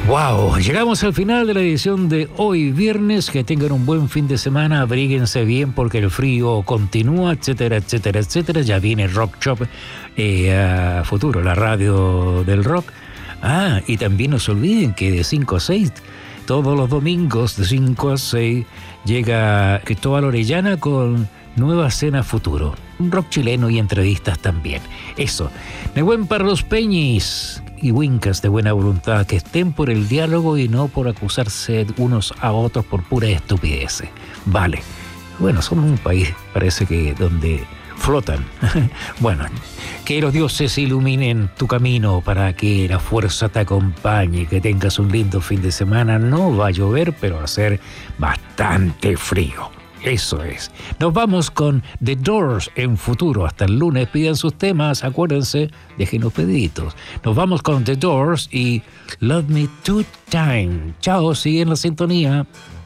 Wow, llegamos al final de la edición de hoy viernes. Que tengan un buen fin de semana, abríguense bien porque el frío continúa, etcétera, etcétera, etcétera. Ya viene Rock Shop a futuro, la radio del rock. Y también no se olviden que de 5 a 6, todos los domingos de 5 a 6, llega Cristóbal Orellana con Nueva Cena Futuro. Un rock chileno y entrevistas también. Eso. Nehuen para los peñis y wincas de buena voluntad, que estén por el diálogo y no por acusarse unos a otros por pura estupidez. Vale. Bueno, somos un país, parece que donde flotan. Bueno, que los dioses iluminen tu camino para que la fuerza te acompañe, que tengas un lindo fin de semana. No va a llover, pero va a ser bastante frío. Eso es. Nos vamos con The Doors en futuro. Hasta el lunes. Pidan sus temas. Acuérdense, dejen los pediditos. Nos vamos con The Doors y Love Me Two Time. Chao, siguen la sintonía.